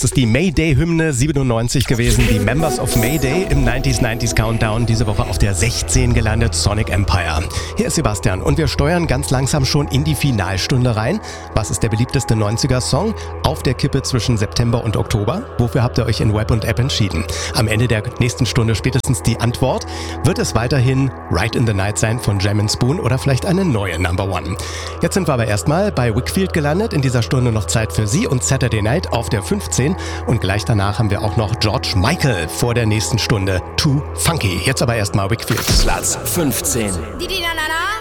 Das ist die Mayday-Hymne 97 gewesen. Die Members of Mayday im 90s Countdown. Diese Woche auf der 16 gelandet, Sonic Empire. Hier ist Sebastian und wir steuern ganz langsam schon in die Finalstunde rein. Was ist der beliebteste 90er-Song? Auf der Kippe zwischen September und Oktober. Wofür habt ihr euch in Web und App entschieden? Am Ende der nächsten Stunde spätestens die Antwort. Wird es weiterhin Ride in the Night sein von Jam & Spoon oder vielleicht eine neue Number One? Jetzt sind wir aber erstmal bei Whigfield gelandet. In dieser Stunde noch Zeit für Sie und Saturday Night auf der 15. Und gleich danach haben wir auch noch George Michael vor der nächsten Stunde. Too Funky. Jetzt aber erstmal Whigfield. Platz 15. Di di na na na.